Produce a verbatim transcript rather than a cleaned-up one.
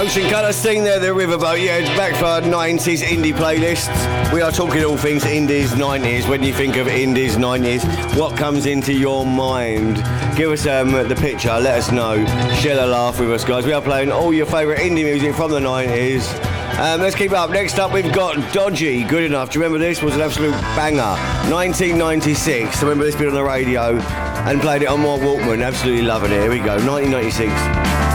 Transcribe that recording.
Ocean Colour, Sing There, The Riverboat. Yeah, it's back for our nineties indie playlists. We are talking all things indies, nineties. When you think of indies, nineties, what comes into your mind? Give us um, the picture, let us know. Share a laugh with us, guys. We are playing all your favourite indie music from the nineties. Um, let's keep up. Next up, we've got Dodgy, Good Enough. Do you remember this? Was an absolute banger. nineteen ninety-six. I remember this being on the radio and played it on my Walkman. Absolutely loving it. Here we go. nineteen ninety-six.